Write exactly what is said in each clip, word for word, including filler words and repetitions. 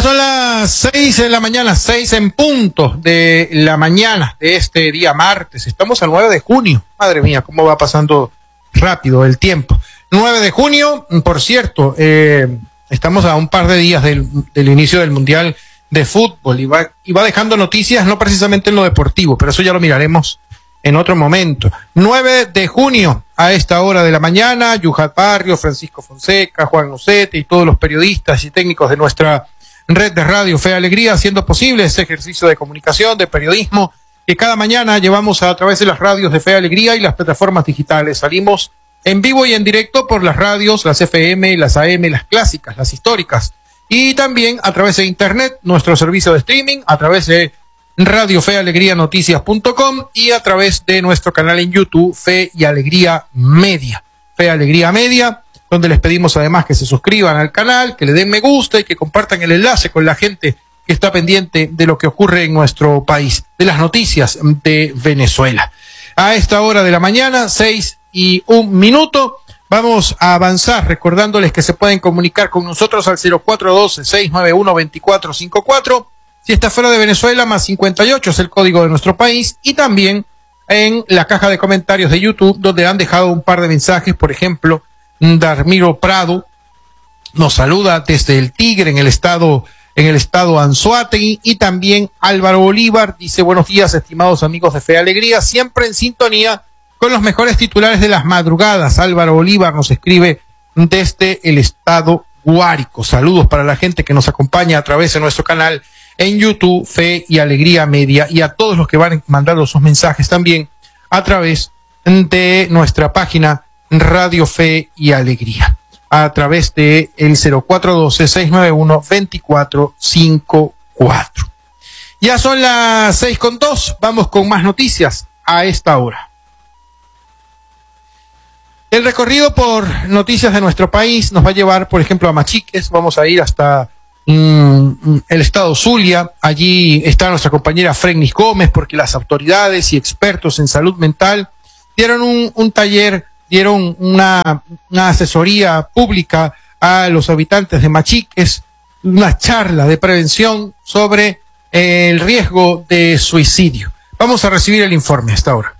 son las seis de la mañana, seis en punto de la mañana de este día martes. Estamos al nueve de junio. Madre mía, cómo va pasando rápido el tiempo. nueve de junio, por cierto, eh, estamos a un par de días del, del inicio del Mundial de Fútbol y va, y va dejando noticias, no precisamente en lo deportivo, pero eso ya lo miraremos en otro momento. nueve de junio, a esta hora de la mañana, Yuhat Barrio, Francisco Fonseca, Juan Nocete y todos los periodistas y técnicos de nuestra red de radio Fe y Alegría, haciendo posible este ejercicio de comunicación, de periodismo, que cada mañana llevamos a través de las radios de Fe y Alegría y las plataformas digitales. Salimos en vivo y en directo por las radios, las F M, las A M, las clásicas, las históricas, y también a través de internet, nuestro servicio de streaming, a través de Radio Fe y Alegría Noticias punto com y a través de nuestro canal en YouTube, Fe y Alegría Media. Fe y Alegría Media, donde les pedimos además que se suscriban al canal, que le den me gusta y que compartan el enlace con la gente que está pendiente de lo que ocurre en nuestro país, de las noticias de Venezuela. A esta hora de la mañana, seis y un minuto, vamos a avanzar recordándoles que se pueden comunicar con nosotros al cero cuatro uno dos, seis nueve uno, dos cuatro cinco cuatro. Si está fuera de Venezuela, más cincuenta y ocho es el código de nuestro país, y también en la caja de comentarios de YouTube, donde han dejado un par de mensajes. Por ejemplo, Darmiro Prado nos saluda desde el Tigre, en el estado, en el estado Anzoátegui, y también Álvaro Bolívar dice: buenos días, estimados amigos de Fe y Alegría, siempre en sintonía con los mejores titulares de las madrugadas. Álvaro Bolívar nos escribe desde el estado Guárico. Saludos para la gente que nos acompaña a través de nuestro canal en YouTube, Fe y Alegría Media, y a todos los que van mandando sus mensajes también a través de nuestra página Radio Fe y Alegría, a través de el cero cuatro uno dos, seis nueve uno, dos cuatro cinco cuatro. Ya son las seis con dos, vamos con más noticias a esta hora. El recorrido por noticias de nuestro país nos va a llevar, por ejemplo, a Machiques. Vamos a ir hasta mm, el estado Zulia. Allí está nuestra compañera Fregnis Gómez, porque las autoridades y expertos en salud mental dieron un, un taller, dieron una, una asesoría pública a los habitantes de Machiques, una charla de prevención sobre eh, el riesgo de suicidio. Vamos a recibir el informe hasta ahora.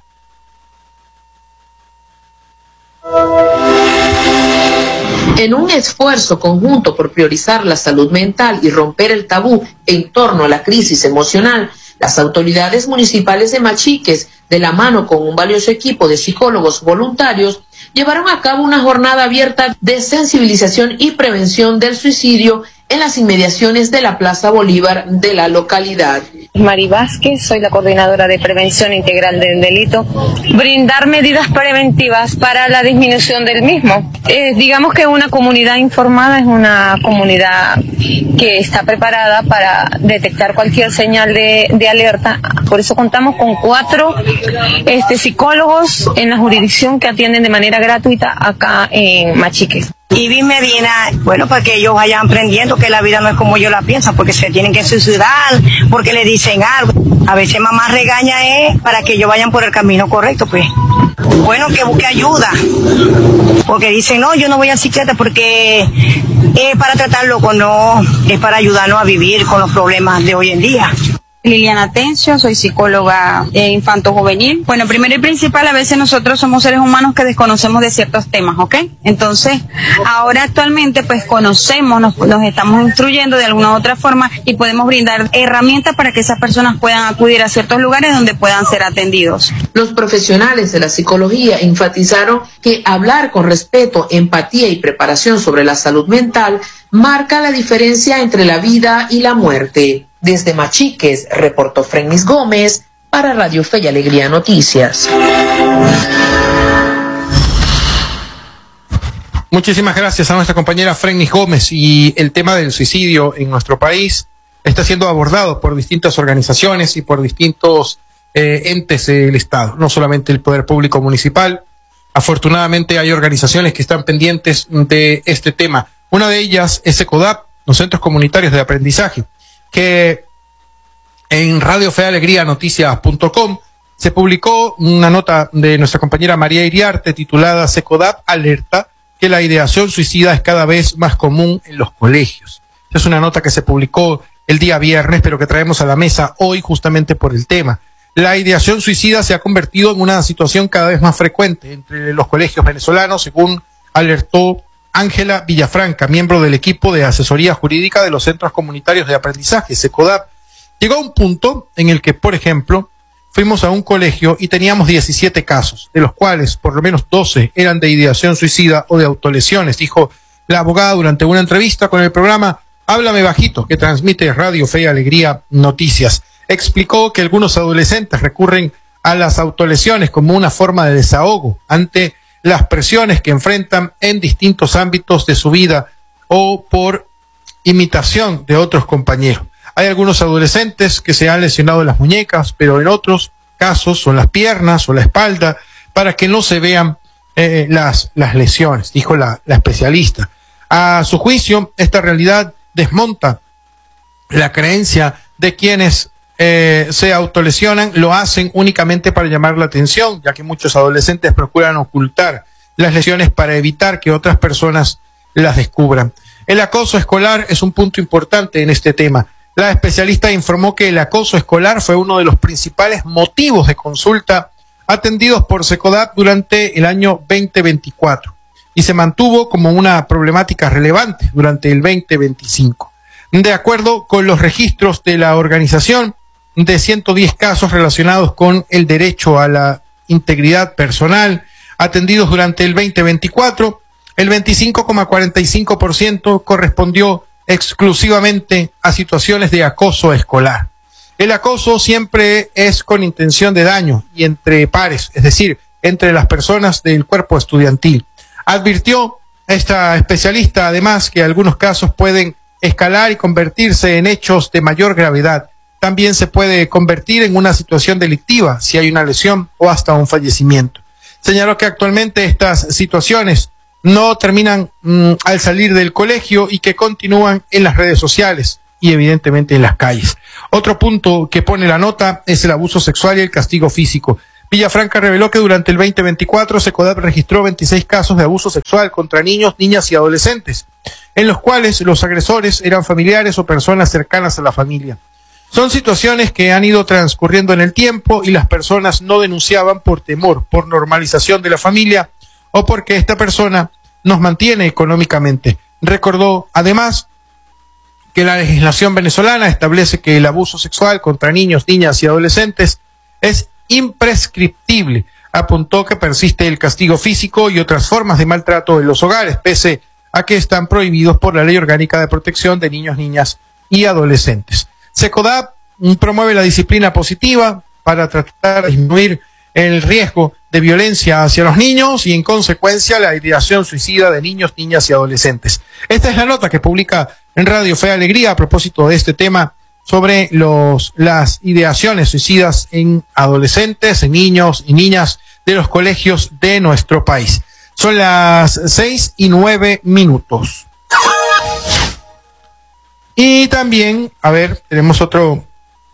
En un esfuerzo conjunto por priorizar la salud mental y romper el tabú en torno a la crisis emocional, las autoridades municipales de Machiques, de la mano con un valioso equipo de psicólogos voluntarios, llevaron a cabo una jornada abierta de sensibilización y prevención del suicidio en las inmediaciones de la Plaza Bolívar de la localidad. Mari Vázquez, soy la coordinadora de prevención integral del delito. Brindar medidas preventivas para la disminución del mismo. Eh, digamos que una comunidad informada es una comunidad que está preparada para detectar cualquier señal de, de alerta. Por eso contamos con cuatro este, psicólogos en la jurisdicción que atienden de manera gratuita acá en Machiques. Y Viv Medina, bueno, para que ellos vayan aprendiendo que la vida no es como ellos la piensan, porque se tienen que suicidar, porque le dicen algo. A veces mamá regaña es para que ellos vayan por el camino correcto, pues. Bueno, que busque ayuda, porque dicen, no, yo no voy al psiquiatra porque es para tratar loco, no, es para ayudarnos a vivir con los problemas de hoy en día. Liliana Tencio, soy psicóloga eh, infanto-juvenil. Bueno, primero y principal, a veces nosotros somos seres humanos que desconocemos de ciertos temas, ¿ok? Entonces, ahora actualmente pues conocemos, nos, nos estamos instruyendo de alguna u otra forma y podemos brindar herramientas para que esas personas puedan acudir a ciertos lugares donde puedan ser atendidos. Los profesionales de la psicología enfatizaron que hablar con respeto, empatía y preparación sobre la salud mental marca la diferencia entre la vida y la muerte. Desde Machiques, reportó Fregnis Gómez para Radio Fe y Alegría Noticias. Muchísimas gracias a nuestra compañera Fregnis Gómez. Y el tema del suicidio en nuestro país está siendo abordado por distintas organizaciones y por distintos eh, entes del Estado, no solamente el Poder Público Municipal. Afortunadamente hay organizaciones que están pendientes de este tema. Una de ellas es ECODAP, los Centros Comunitarios de Aprendizaje, que en Radio Fe y Alegría Noticias punto com se publicó una nota de nuestra compañera María Iriarte titulada "Secodap alerta que la ideación suicida es cada vez más común en los colegios". Esta es una nota que se publicó el día viernes, pero que traemos a la mesa hoy justamente por el tema. La ideación suicida se ha convertido en una situación cada vez más frecuente entre los colegios venezolanos, según alertó Ángela Villafranca, miembro del equipo de asesoría jurídica de los Centros Comunitarios de Aprendizaje, SECODAP. Llegó a un punto en el que, por ejemplo, fuimos a un colegio y teníamos diecisiete casos, de los cuales por lo menos doce eran de ideación suicida o de autolesiones, dijo la abogada durante una entrevista con el programa Háblame Bajito, que transmite Radio Fe y Alegría Noticias. Explicó que algunos adolescentes recurren a las autolesiones como una forma de desahogo ante las presiones que enfrentan en distintos ámbitos de su vida o por imitación de otros compañeros. Hay algunos adolescentes que se han lesionado las muñecas, pero en otros casos son las piernas o la espalda para que no se vean eh, las, las lesiones, dijo la, la especialista. A su juicio, esta realidad desmonta la creencia de quienes eh, se autolesionan, lo hacen únicamente para llamar la atención, ya que muchos adolescentes procuran ocultar las lesiones para evitar que otras personas las descubran. El acoso escolar es un punto importante en este tema. La especialista informó que el acoso escolar fue uno de los principales motivos de consulta atendidos por SECODAP durante el año veinte veinticuatro y se mantuvo como una problemática relevante durante el veinte veinticinco. De acuerdo con los registros de la organización, de ciento diez casos relacionados con el derecho a la integridad personal atendidos durante el veinte veinticuatro, el veinticinco coma cuarenta y cinco por ciento correspondió exclusivamente a situaciones de acoso escolar. El acoso siempre es con intención de daño y entre pares, es decir, entre las personas del cuerpo estudiantil. Advirtió esta especialista además que algunos casos pueden escalar y convertirse en hechos de mayor gravedad. También se puede convertir en una situación delictiva si hay una lesión o hasta un fallecimiento. Señaló que actualmente estas situaciones no terminan mmm, al salir del colegio y que continúan en las redes sociales y evidentemente en las calles. Otro punto que pone la nota es el abuso sexual y el castigo físico. Villafranca reveló que durante el veinte veinticuatro SECODAP registró veintiséis casos de abuso sexual contra niños, niñas y adolescentes, en los cuales los agresores eran familiares o personas cercanas a la familia. Son situaciones que han ido transcurriendo en el tiempo y las personas no denunciaban por temor, por normalización de la familia o porque esta persona nos mantiene económicamente. Recordó además que la legislación venezolana establece que el abuso sexual contra niños, niñas y adolescentes es imprescriptible. Apuntó que persiste el castigo físico y otras formas de maltrato en los hogares, pese a que están prohibidos por la Ley Orgánica de Protección de Niños, Niñas y Adolescentes. SECODAP promueve la disciplina positiva para tratar de disminuir el riesgo de violencia hacia los niños y en consecuencia la ideación suicida de niños, niñas y adolescentes. Esta es la nota que publica en Radio Fe y Alegría a propósito de este tema sobre los, las ideaciones suicidas en adolescentes, en niños y niñas de los colegios de nuestro país. Son las seis y nueve minutos. Y también, a ver, tenemos otro,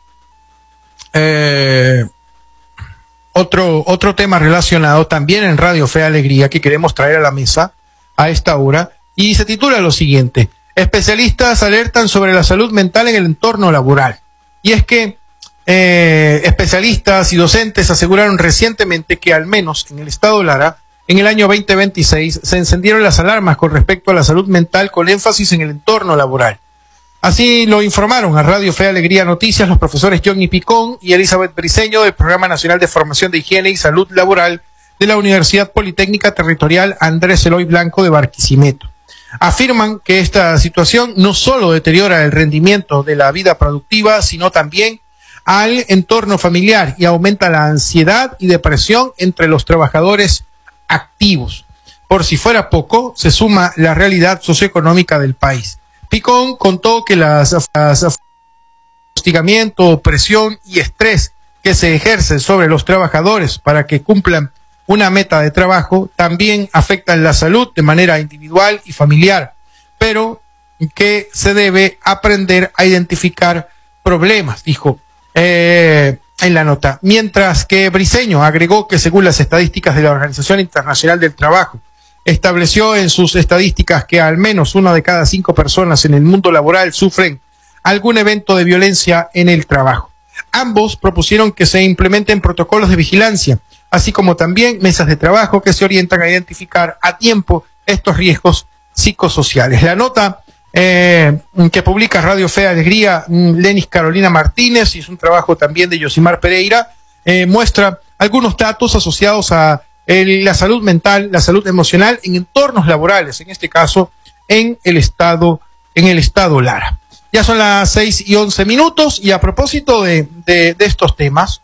eh, otro, otro tema relacionado también en Radio Fe y Alegría que queremos traer a la mesa a esta hora y se titula lo siguiente: especialistas alertan sobre la salud mental en el entorno laboral. Y es que eh, especialistas y docentes aseguraron recientemente que al menos en el estado Lara, en el año veinte veintiséis, se encendieron las alarmas con respecto a la salud mental con énfasis en el entorno laboral. Así lo informaron a Radio Fe y Alegría Noticias los profesores Johnny Picón y Elizabeth Briceño del Programa Nacional de Formación de Higiene y Salud Laboral de la Universidad Politécnica Territorial Andrés Eloy Blanco de Barquisimeto. Afirman que esta situación no solo deteriora el rendimiento de la vida productiva, sino también al entorno familiar y aumenta la ansiedad y depresión entre los trabajadores activos. Por si fuera poco, se suma la realidad socioeconómica del país. Picón contó que las, las hostigamiento, presión y estrés que se ejercen sobre los trabajadores para que cumplan una meta de trabajo también afectan la salud de manera individual y familiar, pero que se debe aprender a identificar problemas, dijo eh, en la nota. Mientras que Briceño agregó que según las estadísticas de la Organización Internacional del Trabajo, estableció en sus estadísticas que al menos una de cada cinco personas en el mundo laboral sufren algún evento de violencia en el trabajo. Ambos propusieron que se implementen protocolos de vigilancia, así como también mesas de trabajo que se orientan a identificar a tiempo estos riesgos psicosociales. La nota eh, que publica Radio Fe Alegría, Lenis Carolina Martínez, y es un trabajo también de Yosimar Pereira, eh, muestra algunos datos asociados a el, la salud mental, la salud emocional en entornos laborales, en este caso en el estado, en el estado Lara. Ya son las seis y once minutos, y a propósito de, de, de estos temas,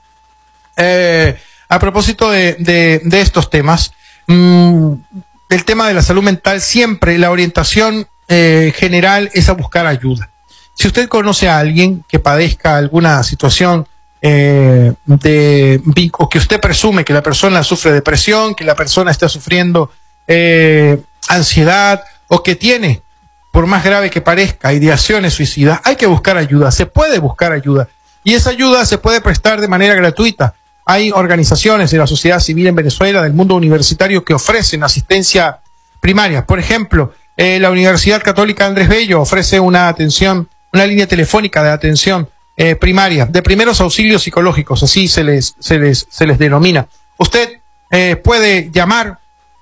eh, a propósito de, de, de estos temas, mmm, el tema de la salud mental, siempre la orientación eh, general es a buscar ayuda. Si usted conoce a alguien que padezca alguna situación eh, de, o que usted presume que la persona sufre depresión, que la persona está sufriendo eh, ansiedad, o que tiene, por más grave que parezca, ideaciones suicidas, hay que buscar ayuda, se puede buscar ayuda, y esa ayuda se puede prestar de manera gratuita. Hay organizaciones de la sociedad civil en Venezuela, del mundo universitario, que ofrecen asistencia primaria. Por ejemplo, eh, la Universidad Católica Andrés Bello ofrece una atención, una línea telefónica de atención eh, primaria, de primeros auxilios psicológicos, así se les, se les, se les denomina. Usted eh, puede llamar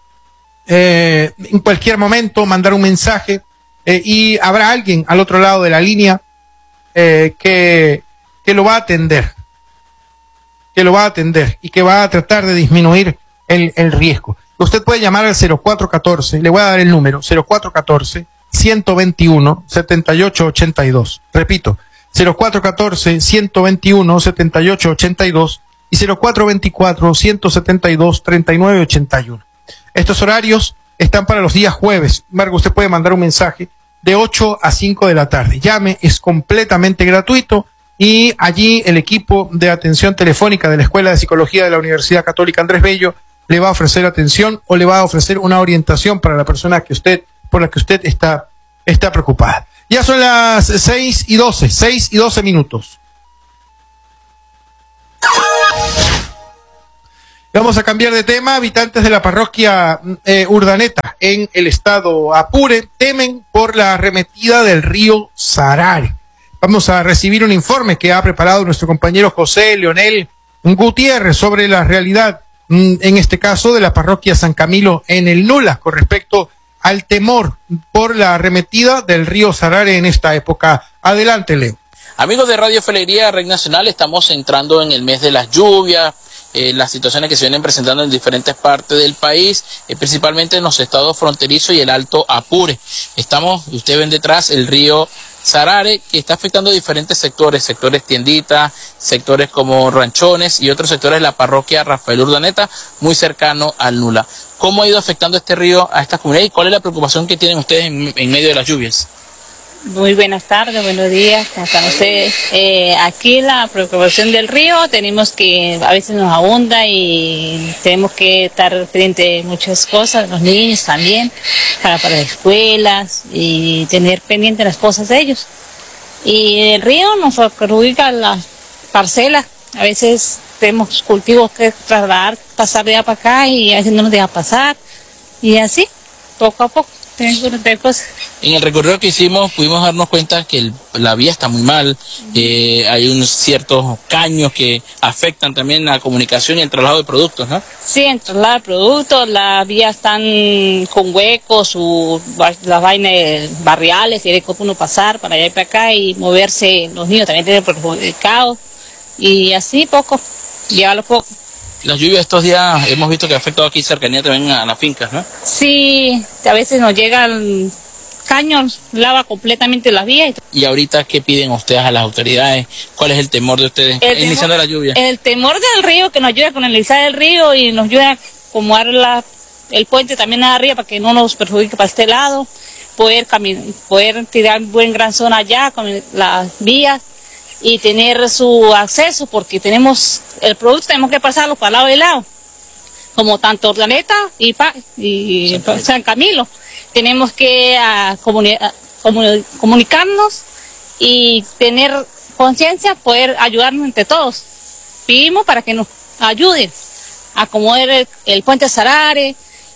eh, en cualquier momento, mandar un mensaje, eh, y habrá alguien al otro lado de la línea eh, que, que lo va a atender. que lo va a atender y que va a tratar de disminuir el, el riesgo. Usted puede llamar al cero cuatro uno cuatro, le voy a dar el número, cero cuatro uno cuatro, uno dos uno, siete ocho ocho dos. Repito, cero cuatro uno cuatro, uno dos uno, siete ocho ocho dos y cero cuatro dos cuatro, uno siete dos, tres nueve ocho uno. Estos horarios están para los días jueves. Sin embargo, usted puede mandar un mensaje de ocho a cinco de la tarde. Llame, es completamente gratuito. Y allí el equipo de atención telefónica de la Escuela de Psicología de la Universidad Católica Andrés Bello le va a ofrecer atención o le va a ofrecer una orientación para la persona que usted, por la que usted está, está preocupada. Ya son las seis y doce, seis y doce minutos. Vamos a cambiar de tema. Habitantes de la parroquia eh, Urdaneta en el estado Apure temen por la arremetida del río Sarare. Vamos a recibir un informe que ha preparado nuestro compañero José Leonel Gutiérrez sobre la realidad, en este caso, de la parroquia San Camilo en el Nula, con respecto al temor por la arremetida del río Sarare en esta época. Adelante, Leo. Amigos de Radio Fe Alegría, Red Nacional, estamos entrando en el mes de las lluvias, eh, las situaciones que se vienen presentando en diferentes partes del país, eh, principalmente en los estados fronterizos y el Alto Apure. Estamos, ustedes ven detrás, el río Sarare, que está afectando a diferentes sectores, sectores tienditas, sectores como ranchones y otros sectores de la parroquia Rafael Urdaneta, muy cercano al Nula. ¿Cómo ha ido afectando este río a estas comunidades y cuál es la preocupación que tienen ustedes en, en medio de las lluvias? Muy buenas tardes, buenos días, ¿cómo están ustedes? Eh, aquí la preocupación del río, tenemos que, a veces nos abunda y tenemos que estar pendientes de muchas cosas, los niños también, para, para las escuelas y tener pendientes las cosas de ellos. Y el río nos perjudica las parcelas, a veces tenemos cultivos que trasladar, pasar de allá para acá y a veces no nos deja pasar, y así, poco a poco. En el recorrido que hicimos pudimos darnos cuenta que el, la vía está muy mal, eh, hay unos ciertos caños que afectan también la comunicación y el traslado de productos, ¿no? Sí, el traslado de productos, las vías están con huecos, su, las vainas barriales, tiene que uno pasar para allá y para acá y moverse, los niños también tienen perjudicados y así poco, llevarlo poco. Las lluvias estos días hemos visto que ha afectado aquí cercanía también a las fincas, ¿no? Sí, a veces nos llegan caños, lava completamente las vías. ¿Y ahorita qué piden ustedes a las autoridades? ¿Cuál es el temor de ustedes el iniciando temor, la lluvia? El temor del río, que nos ayude a canalizar el río y nos ayude a acomodar la, el puente también arriba para que no nos perjudique para este lado, poder, caminar, poder tirar buen gran zona allá con las vías y tener su acceso, porque tenemos el producto, tenemos que pasarlo para lado y lado, como tanto Urdaneta y, pa, y San, Camilo. San Camilo. Tenemos que uh, comuni comuni comunicarnos y tener conciencia, poder ayudarnos entre todos. Pedimos para que nos ayuden a acomodar el, el puente Sarare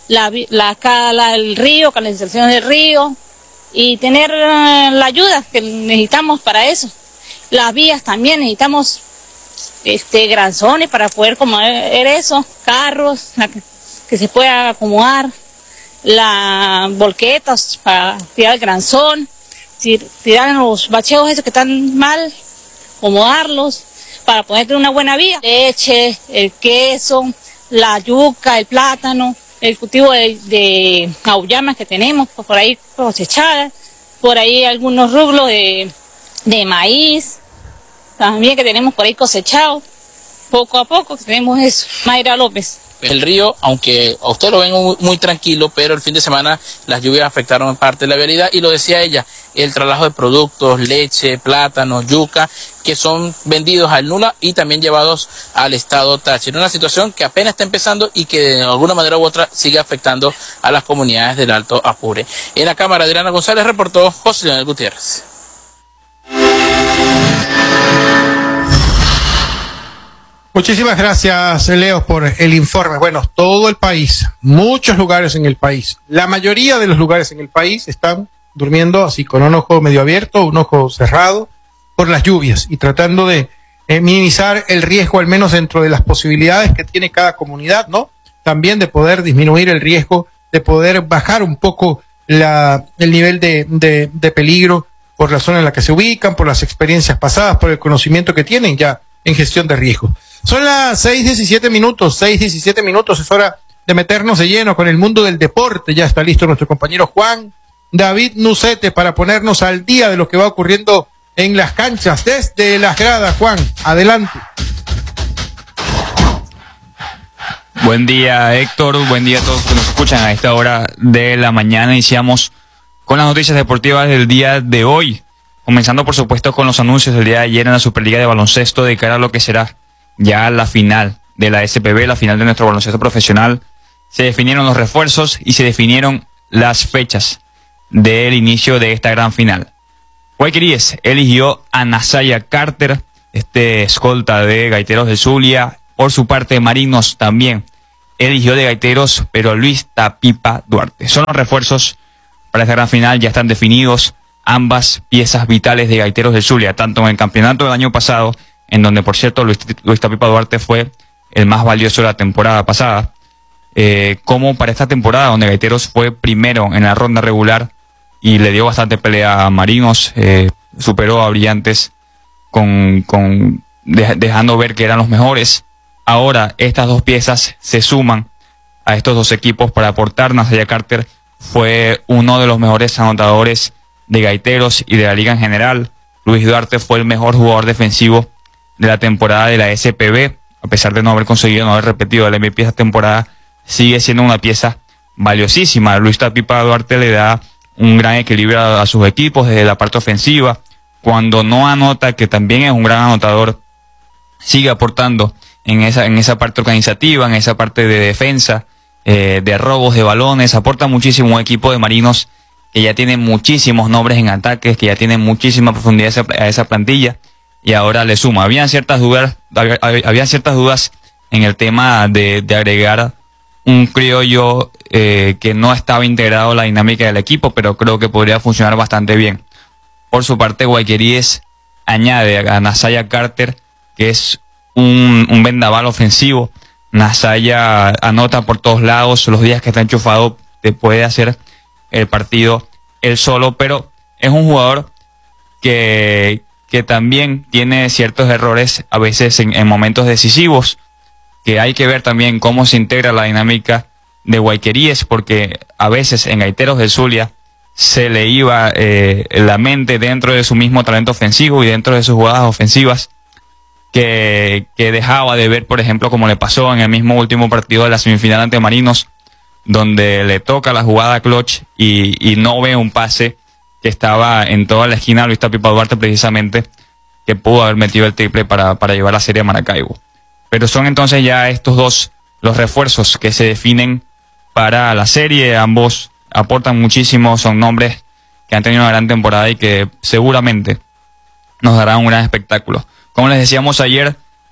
la, la, acá, la, el río, canalización del río, y tener uh, la ayuda que necesitamos para eso. Las vías también necesitamos este granzones para poder acomodar eso, carros la, que se pueda acomodar, las volquetas para tirar el granzón, tirar los bacheos esos que están mal, acomodarlos para poder tener una buena vía. Leche, el queso, la yuca, el plátano, el cultivo de, de auyamas que tenemos por ahí cosechadas, por ahí algunos rublos de, de maíz, también que tenemos por ahí cosechados, poco a poco que tenemos eso. Mayra López. El río, aunque a usted lo ven muy, muy tranquilo, pero el fin de semana las lluvias afectaron en parte de la vialidad, y lo decía ella, el traslado de productos, leche, plátano, yuca, que son vendidos al Nula y también llevados al estado Táchira. Una situación que apenas está empezando y que de alguna manera u otra sigue afectando a las comunidades del Alto Apure. En la cámara, Adriana González, reportó José Leonel Gutiérrez. Muchísimas gracias, Leo, por el informe. Bueno, todo el país, muchos lugares en el país, la mayoría de los lugares en el país están durmiendo así con un ojo medio abierto, un ojo cerrado, por las lluvias y tratando de eh, minimizar el riesgo, al menos dentro de las posibilidades que tiene cada comunidad, ¿no? También de poder disminuir el riesgo, de poder bajar un poco la, el nivel de, de, de peligro por la zona en la que se ubican, por las experiencias pasadas, por el conocimiento que tienen ya en gestión de riesgo. Son las seis diecisiete minutos, seis diecisiete minutos, es hora de meternos de lleno con el mundo del deporte. Ya está listo nuestro compañero Juan David Nucete para ponernos al día de lo que va ocurriendo en las canchas desde las gradas. Juan, adelante. Buen día, Héctor, buen día a todos que nos escuchan a esta hora de la mañana. Iniciamos con las noticias deportivas del día de hoy, comenzando por supuesto con los anuncios del día de ayer en la Superliga de Baloncesto de cara a lo que será ya la final de la S P B, la final de nuestro baloncesto profesional. Se definieron los refuerzos y se definieron las fechas del inicio de esta gran final. Guayqueríes eligió a Nasaya Carter, este escolta de Gaiteros de Zulia. Por su parte, Marinos también eligió de Gaiteros, pero Luis Tapipa Duarte. Son los refuerzos para esta gran final, ya están definidos ambas piezas vitales de Gaiteros de Zulia, tanto en el campeonato del año pasado, en donde, por cierto, Luis, Luis Tapipa Duarte fue el más valioso de la temporada pasada, eh, como para esta temporada, donde Gaiteros fue primero en la ronda regular y le dio bastante pelea a Marinos, eh, superó a Brillantes con, con de, dejando ver que eran los mejores. Ahora estas dos piezas se suman a estos dos equipos para aportar. Nasaya Carter fue uno de los mejores anotadores de Gaiteros y de la liga en general. Luis Duarte fue el mejor jugador defensivo de la temporada de la S P B, a pesar de no haber conseguido, no haber repetido el M V P esta temporada, sigue siendo una pieza valiosísima. Luis Tapipa Duarte le da un gran equilibrio a, a sus equipos desde la parte ofensiva. Cuando no anota, que también es un gran anotador, sigue aportando en esa, en esa parte organizativa, en esa parte de defensa, eh, de robos de balones, aporta muchísimo un equipo de Marinos que ya tiene muchísimos nombres en ataques, que ya tiene muchísima profundidad a esa, a esa plantilla, y ahora le suma. Habían ciertas dudas, había, había ciertas dudas en el tema de, de agregar un criollo eh, que no estaba integrado en la dinámica del equipo, pero creo que podría funcionar bastante bien. Por su parte, Guayqueríes añade a Nasaya Carter, que es un, un vendaval ofensivo. Nasaya anota por todos lados, los días que está enchufado te puede hacer el partido él solo, pero es un jugador que, que también tiene ciertos errores a veces en, en momentos decisivos, que hay que ver también cómo se integra la dinámica de Guayqueríes, porque a veces en Gaiteros de Zulia se le iba eh, la mente dentro de su mismo talento ofensivo y dentro de sus jugadas ofensivas, que, que dejaba de ver, por ejemplo, como le pasó en el mismo último partido de la semifinal ante Marinos, donde le toca la jugada clutch y, y no ve un pase que estaba en toda la esquina. Luis Tapipa Duarte, precisamente, que pudo haber metido el triple para, para llevar la serie a Maracaibo. Pero son entonces ya estos dos los refuerzos que se definen para la serie. Ambos aportan muchísimo, son nombres que han tenido una gran temporada y que seguramente nos darán un gran espectáculo. Como les decíamos ayer,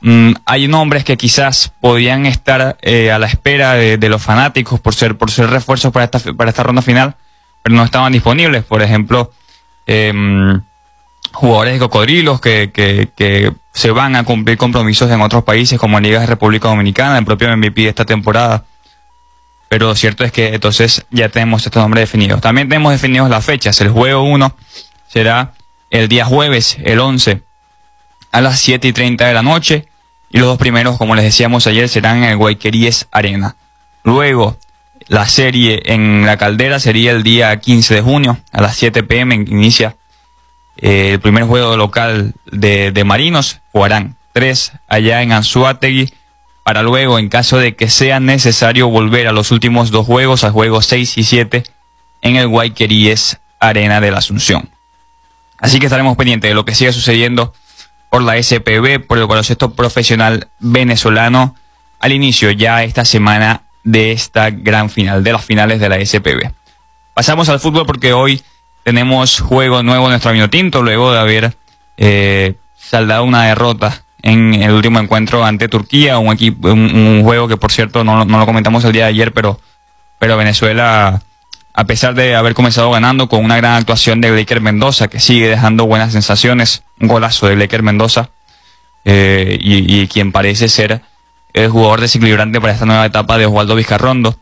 Mm, hay nombres que quizás podían estar eh, a la espera de, de los fanáticos por ser por ser refuerzos para esta para esta ronda final, pero no estaban disponibles. Por ejemplo, eh, jugadores de Cocodrilos que, que, que se van a cumplir compromisos en otros países como en Liga de República Dominicana, el propio M V P de esta temporada. Pero lo cierto es que entonces ya tenemos estos nombres definidos. También tenemos definidos las fechas. El juego uno será el día jueves, el once, a las siete y treinta de la noche. Y los dos primeros, como les decíamos ayer, serán en el Guayqueríes Arena. Luego, la serie en la Caldera sería el día quince de junio, a las siete pe eme. Inicia eh, el primer juego local de, de Marinos. Jugarán tres allá en Anzoátegui, para luego, en caso de que sea necesario, volver a los últimos dos juegos, a juegos seis y siete, en el Guayqueríes Arena de la Asunción. Así que estaremos pendientes de lo que siga sucediendo por la ese pe be, por el baloncesto profesional venezolano, al inicio ya esta semana de esta gran final, de las finales de la ese pe be. Pasamos al fútbol porque hoy tenemos juego nuevo en nuestro Vinotinto, luego de haber eh, saldado una derrota en el último encuentro ante Turquía, un, equipo, un, un juego que por cierto no, no lo comentamos el día de ayer, pero, pero Venezuela, a pesar de haber comenzado ganando con una gran actuación de Blaker Mendoza, que sigue dejando buenas sensaciones, un golazo de Blaker Mendoza, eh, y, y quien parece ser el jugador desequilibrante para esta nueva etapa de Osvaldo Vizcarrondo.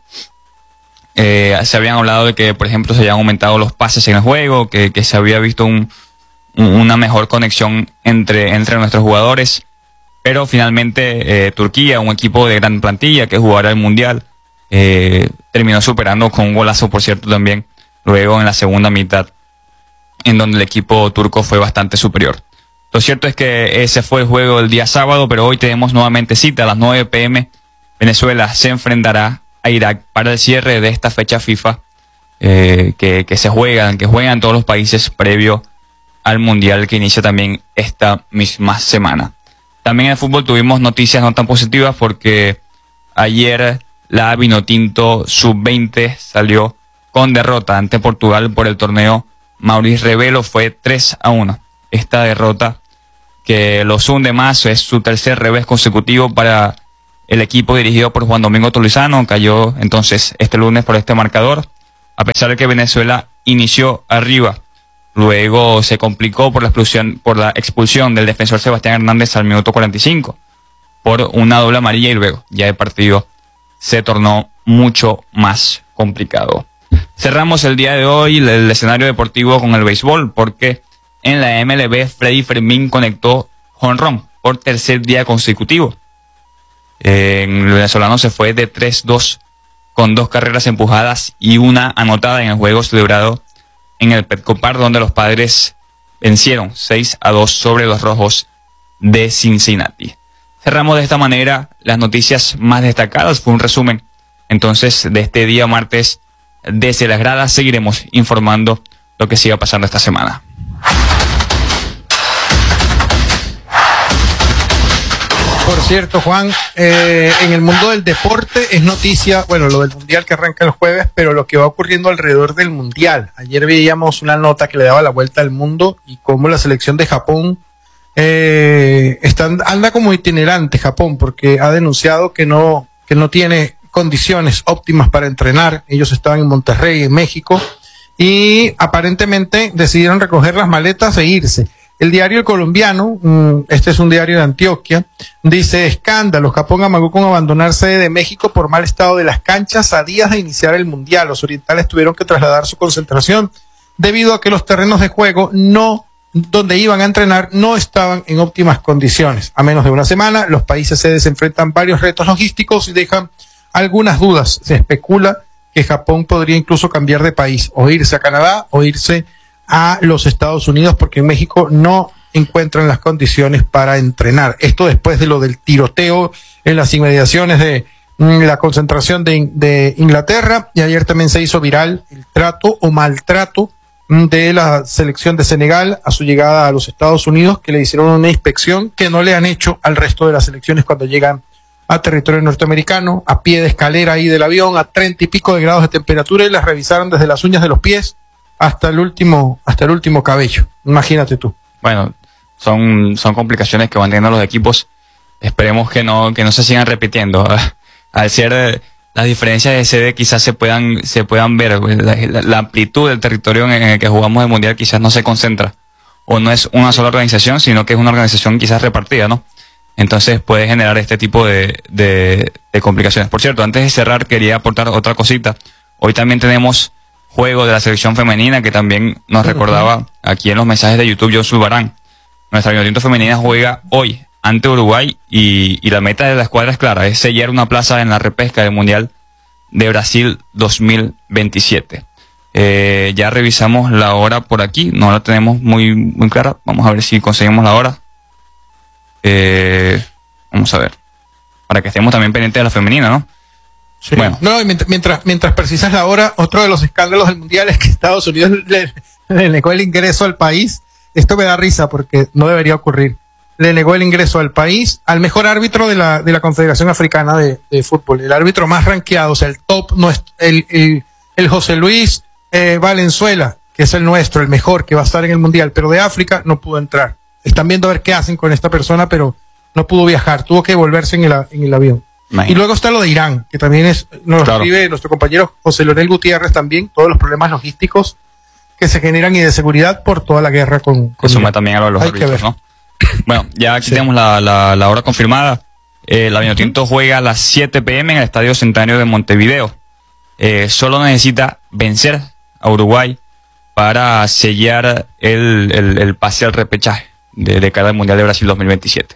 Eh, se habían hablado de que, por ejemplo, se habían aumentado los pases en el juego, que, que se había visto un, un, una mejor conexión entre, entre nuestros jugadores, pero finalmente eh, Turquía, un equipo de gran plantilla que jugará el Mundial, eh, terminó superando con un golazo, por cierto, también, luego en la segunda mitad, en donde el equipo turco fue bastante superior. Lo cierto es que ese fue el juego del día sábado, pero hoy tenemos nuevamente cita a las nueve pe eme. Venezuela se enfrentará a Irak para el cierre de esta fecha FIFA eh, que, que se juegan, que juegan todos los países previo al Mundial que inicia también esta misma semana. También en el fútbol tuvimos noticias no tan positivas porque ayer la Vinotinto sub veinte salió con derrota ante Portugal por el torneo Maurice Revelo, fue tres a uno. Esta derrota que los hunde más, es su tercer revés consecutivo para el equipo dirigido por Juan Domingo Tolizano. Cayó entonces este lunes por este marcador, a pesar de que Venezuela inició arriba. Luego se complicó por la expulsión, por la expulsión del defensor Sebastián Hernández al minuto cuarenta y cinco por una doble amarilla, y luego ya el partido se tornó mucho más complicado. Cerramos el día de hoy el, el escenario deportivo con el béisbol, porque en la eme ele be Freddy Fermín conectó jonrón por tercer día consecutivo. Eh, el venezolano se fue de tres dos con dos carreras empujadas y una anotada en el juego celebrado en el Petco Park, donde los Padres vencieron seis a dos sobre los Rojos de Cincinnati. Cerramos de esta manera las noticias más destacadas. Fue un resumen entonces de este día martes desde las gradas. Seguiremos informando lo que siga pasando esta semana. Por cierto, Juan, eh, en el mundo del deporte es noticia, bueno, lo del Mundial que arranca el jueves, pero lo que va ocurriendo alrededor del Mundial. Ayer veíamos una nota que le daba la vuelta al mundo y cómo la selección de Japón eh, está, anda como itinerante Japón, porque ha denunciado que no, que no tiene condiciones óptimas para entrenar. Ellos estaban en Monterrey, en México, y aparentemente decidieron recoger las maletas e irse. El diario El Colombiano, este es un diario de Antioquia, dice: escándalo, Japón amagó con abandonar sede de México por mal estado de las canchas a días de iniciar el Mundial. Los orientales tuvieron que trasladar su concentración debido a que los terrenos de juego no, donde iban a entrenar, no estaban en óptimas condiciones. A menos de una semana, los países sedes enfrentan varios retos logísticos y dejan algunas dudas. Se especula que Japón podría incluso cambiar de país, o irse a Canadá o irse a los Estados Unidos, porque en México no encuentran las condiciones para entrenar. Esto después de lo del tiroteo en las inmediaciones de mm, la concentración de, de Inglaterra, y ayer también se hizo viral el trato o maltrato mm, de la selección de Senegal a su llegada a los Estados Unidos, que le hicieron una inspección que no le han hecho al resto de las selecciones cuando llegan a territorio norteamericano, a pie de escalera ahí del avión, a treinta y pico de grados de temperatura, y las revisaron desde las uñas de los pies hasta el último, hasta el último cabello. Imagínate tú. Bueno, son, son complicaciones que van teniendo los equipos esperemos que no, que no se sigan repitiendo. Al ser eh, las diferencias de sede quizás se puedan, se puedan ver, la, la, la amplitud del territorio en el que jugamos el mundial quizás no se concentra, o no es una sola organización, sino que es una organización quizás repartida, ¿no? Entonces puede generar este tipo de, de, de complicaciones. Por cierto, antes de cerrar quería aportar otra cosita. Hoy también tenemos juego de la selección femenina, que también nos recordaba aquí en los mensajes de YouTube John Zulbarán. Nuestra vinotinto femenina juega hoy ante Uruguay y, y la meta de la escuadra es clara, es sellar una plaza en la repesca del Mundial de Brasil dos mil veintisiete. Eh, ya revisamos la hora por aquí, no la tenemos muy, muy clara. Vamos a ver si conseguimos la hora. Eh, vamos a ver, para que estemos también pendientes de la femenina, ¿no? Sí. Bueno. No, y mientras, mientras, mientras precisas la hora, otro de los escándalos del mundial es que Estados Unidos le, le negó el ingreso al país. Esto me da risa porque no debería ocurrir. Le negó el ingreso al país al mejor árbitro de la, de la Confederación Africana de, de Fútbol, el árbitro más rankeado, o sea, el top, no es, el, el, el José Luis eh, Valenzuela, que es el nuestro, el mejor, que va a estar en el mundial, pero de África no pudo entrar. Están viendo a ver qué hacen con esta persona, pero no pudo viajar, tuvo que volverse en el, en el avión. Imagínate. Y luego está lo de Irán, que también es, nos claro. escribe nuestro compañero José Leonel Gutiérrez también, todos los problemas logísticos que se generan y de seguridad por toda la guerra con, con Eso suma también a lo de los árbitros, ¿no? Bueno, ya aquí sí. tenemos la, la, la hora confirmada. Eh, la Vinotinto juega a las siete pe eme en el Estadio Centenario de Montevideo. Eh, solo necesita vencer a Uruguay para sellar el, el, el pase al repechaje de, de cara al Mundial de Brasil dos mil veintisiete.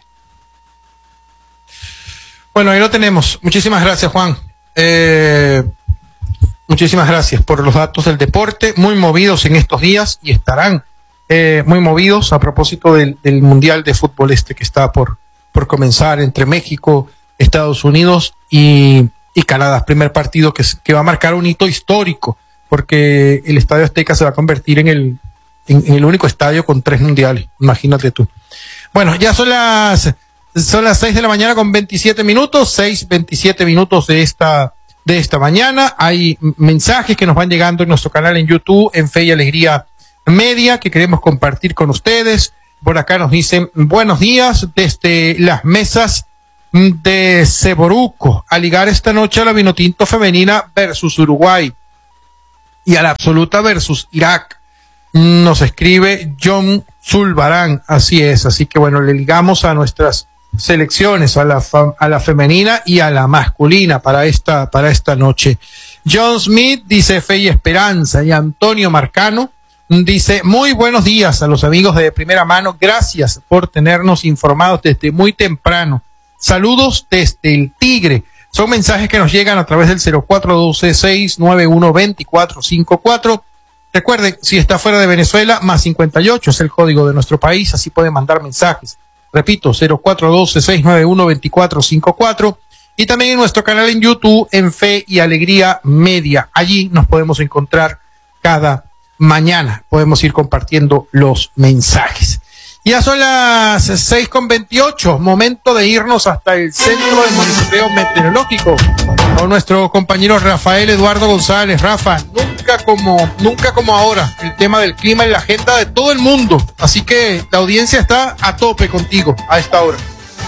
Bueno, ahí lo tenemos. Muchísimas gracias, Juan. Eh, muchísimas gracias por los datos del deporte, muy movidos en estos días y estarán eh, muy movidos a propósito del, del Mundial de Fútbol este que está por, por comenzar entre México, Estados Unidos y, y Canadá. Primer partido que, que va a marcar un hito histórico, porque el Estadio Azteca se va a convertir en el, en, en el único estadio con tres mundiales. Imagínate tú. Bueno, ya son las... Son las seis de la mañana con veintisiete minutos, seis, veintisiete minutos de esta, de esta mañana. Hay mensajes que nos van llegando en nuestro canal en YouTube, en Fe y Alegría Media, que queremos compartir con ustedes. Por acá nos dicen, buenos días desde las mesas de Ceboruco, a ligar esta noche a la Vinotinto femenina versus Uruguay y a la absoluta versus Irak. Nos escribe John Zulbarán, así es, así que bueno, le ligamos a nuestras selecciones, a la, a la femenina y a la masculina para esta, para esta noche. John Smith dice fe y esperanza, y Antonio Marcano dice muy buenos días a los amigos de Primera Mano, gracias por tenernos informados desde muy temprano. Saludos desde el Tigre. Son mensajes que nos llegan a través del cero cuatro uno dos, seis nueve uno, dos cuatro cinco cuatro. Recuerden, si está fuera de Venezuela, más cincuenta y ocho es el código de nuestro país, así pueden mandar mensajes. Repito, cero cuatro uno dos, seis nueve uno, dos cuatro cinco cuatro. Y también en nuestro canal en YouTube, en Fe y Alegría Media. Allí nos podemos encontrar cada mañana. Podemos ir compartiendo los mensajes. Ya son las seis con veintiocho. Momento de irnos hasta el centro del monitoreo meteorológico con nuestro compañero Rafael Eduardo González. Rafa, nunca como, nunca como ahora, el tema del clima en la agenda de todo el mundo. Así que la audiencia está a tope contigo a esta hora.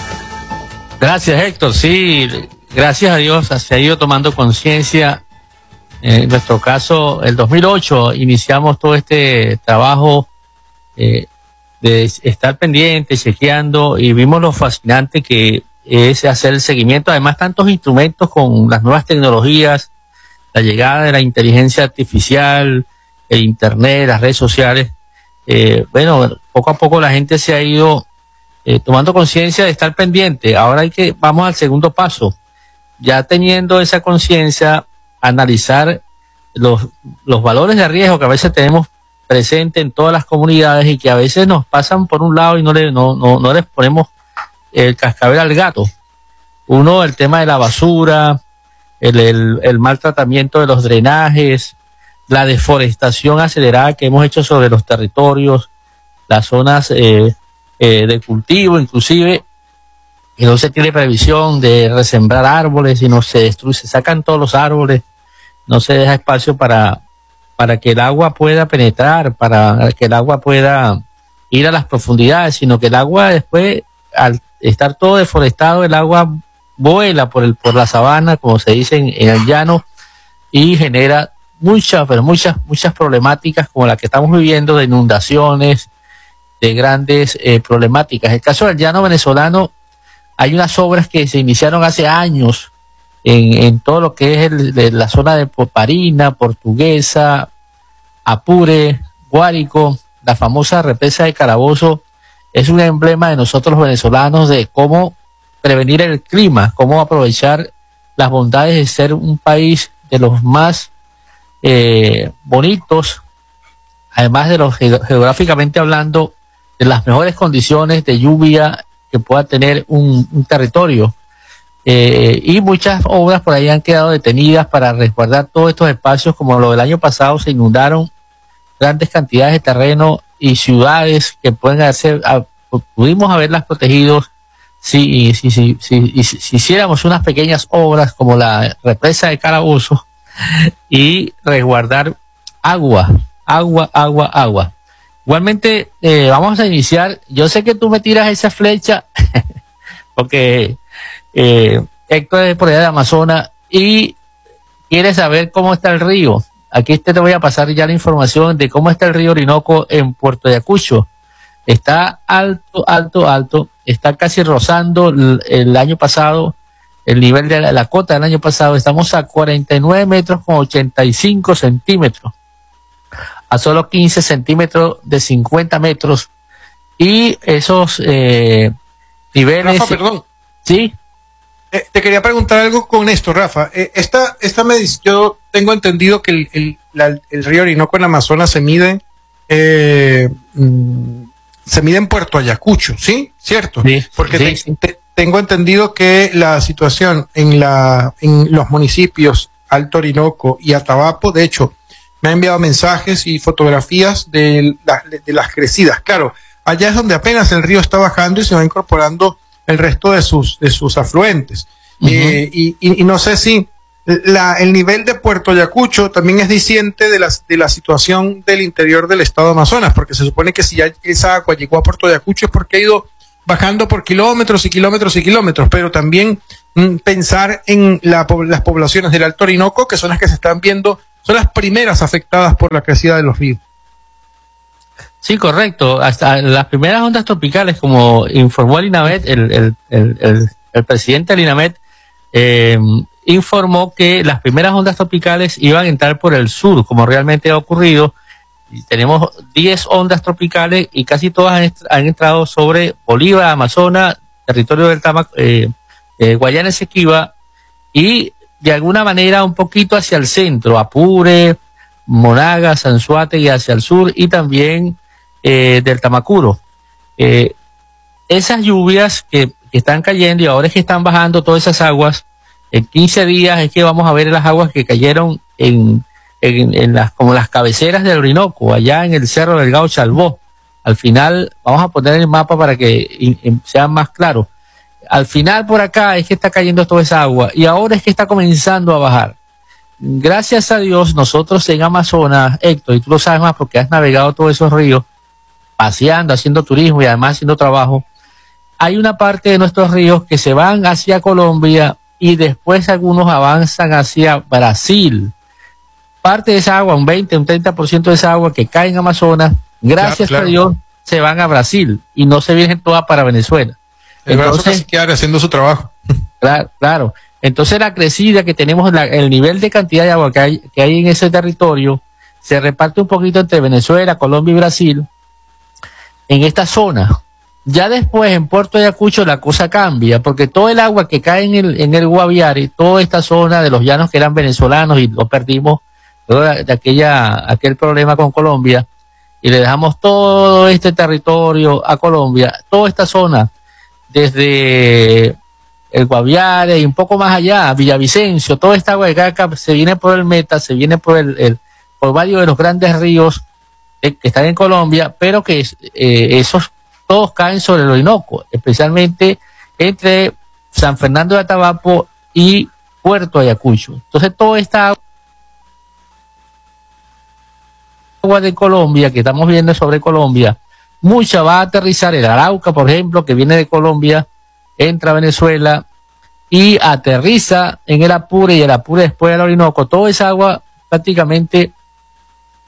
Gracias, Héctor. Sí, gracias a Dios se ha ido tomando conciencia. En nuestro caso, el dos mil ocho iniciamos todo este trabajo eh, de estar pendiente, chequeando, y vimos lo fascinante que es hacer el seguimiento. Además, tantos instrumentos con las nuevas tecnologías, la llegada de la inteligencia artificial, el internet, las redes sociales. Eh, bueno, poco a poco la gente se ha ido eh, tomando conciencia de estar pendiente. Ahora hay que, vamos al segundo paso. Ya teniendo esa conciencia, analizar los, los valores de riesgo que a veces tenemos presente en todas las comunidades y que a veces nos pasan por un lado y no le no no, no les ponemos el cascabel al gato. Uno, el tema de la basura, el, el, el mal tratamiento de los drenajes, la deforestación acelerada que hemos hecho sobre los territorios, las zonas eh, eh, de cultivo, inclusive, que no se tiene previsión de resembrar árboles y no se destruye, se sacan todos los árboles, no se deja espacio para para que el agua pueda penetrar, para que el agua pueda ir a las profundidades, sino que el agua después, al estar todo deforestado, el agua vuela por el por la sabana, como se dice en, en el llano, y genera muchas, pero muchas, muchas problemáticas como la que estamos viviendo, de inundaciones, de grandes eh, problemáticas. En el caso del llano venezolano, hay unas obras que se iniciaron hace años en, en todo lo que es el, de la zona de Poparina, Portuguesa, Apure, Guárico. La famosa represa de Calabozo es un emblema de nosotros los venezolanos de cómo prevenir el clima, cómo aprovechar las bondades de ser un país de los más eh, bonitos, además de los geográficamente hablando, de las mejores condiciones de lluvia que pueda tener un, un territorio. Eh, y muchas obras por ahí han quedado detenidas para resguardar todos estos espacios, como lo del año pasado se inundaron grandes cantidades de terreno y ciudades que pueden ser, a, pudimos haberlas protegido si, si, si, si, si, si hiciéramos unas pequeñas obras como la represa de Calabozo y resguardar agua, agua, agua, agua. Igualmente, eh, vamos a iniciar. Yo sé que tú me tiras esa flecha porque eh, Héctor es por allá de Amazonas y quiere saber cómo está el río. Aquí te voy a pasar ya la información de cómo está el río Orinoco en Puerto Ayacucho. Está alto, alto, alto. Está casi rozando el, el año pasado, el nivel de la, la cota del año pasado. Estamos a cuarenta y nueve metros con ochenta y cinco centímetros. A solo quince centímetros de cincuenta metros. Y esos eh, niveles... Rafa, perdón. Sí. Eh, te quería preguntar algo con esto, Rafa. Eh, esta, esta medición, yo tengo entendido que el, el, la, el río Orinoco en Amazonas se mide, eh, mm, se mide en Puerto Ayacucho, ¿sí? ¿Cierto? Sí, porque sí, te, sí. Te, tengo entendido que la situación en la, en los municipios Alto Orinoco y Atabapo, de hecho, me ha enviado mensajes y fotografías de, la, de las crecidas. Claro, allá es donde apenas el río está bajando y se va incorporando el resto de sus de sus afluentes. Uh-huh. eh, y, y, y no sé si la, el nivel de Puerto Ayacucho también es diciente de la, de la situación del interior del estado de Amazonas, porque se supone que si ya esa agua llegó a Puerto Ayacucho es porque ha ido bajando por kilómetros y kilómetros y kilómetros, pero también mm, pensar en la, las poblaciones del Alto Orinoco, que son las que se están viendo, son las primeras afectadas por la crecida de los ríos. Sí, correcto. Hasta las primeras ondas tropicales, como informó el INAMET, el, el, el, el, el presidente del INAMET eh, informó que las primeras ondas tropicales iban a entrar por el sur, como realmente ha ocurrido. Y tenemos diez ondas tropicales y casi todas han, han entrado sobre Bolívar, Amazonas, territorio del Tama, eh, eh, Guayana Esequiba y de alguna manera un poquito hacia el centro, Apure, Monagas, Anzoátegui hacia el sur y también Eh, del Tamacuro. Eh, esas lluvias que, que están cayendo y ahora es que están bajando todas esas aguas, en quince días es que vamos a ver las aguas que cayeron en, en, en las, como las cabeceras del Orinoco, allá en el Cerro Delgado Chalbó. Al final, vamos a poner el mapa para que in, in, sea más claro. Al final por acá es que está cayendo toda esa agua y ahora es que está comenzando a bajar. Gracias a Dios, nosotros en Amazonas, Héctor, y tú lo sabes más porque has navegado todos esos ríos, paseando, haciendo turismo y además haciendo trabajo, hay una parte de nuestros ríos que se van hacia Colombia y después algunos avanzan hacia Brasil. Parte de esa agua, un veinte, un treinta por ciento de esa agua que cae en Amazonas, gracias claro, claro. a Dios, se van a Brasil y no se vienen todas para Venezuela. El Entonces, brazo haciendo su trabajo. Claro, claro. Entonces la crecida que tenemos, la, el nivel de cantidad de agua que hay, que hay en ese territorio, se reparte un poquito entre Venezuela, Colombia y Brasil, en esta zona. Ya después en Puerto Ayacucho la cosa cambia, porque todo el agua que cae en el, en el Guaviare, toda esta zona de los llanos que eran venezolanos y lo perdimos de, de aquella, aquel problema con Colombia, y le dejamos todo este territorio a Colombia, toda esta zona, desde el Guaviare y un poco más allá, Villavicencio, toda esta agua de acá se viene por el Meta, se viene por el, el por varios de los grandes ríos que están en Colombia, pero que eh, esos todos caen sobre el Orinoco, especialmente entre San Fernando de Atabapo y Puerto Ayacucho. Entonces toda esta agua de Colombia que estamos viendo sobre Colombia, mucha va a aterrizar el Arauca, por ejemplo, que viene de Colombia, entra a Venezuela y aterriza en el Apure y el Apure después del Orinoco. Toda esa agua prácticamente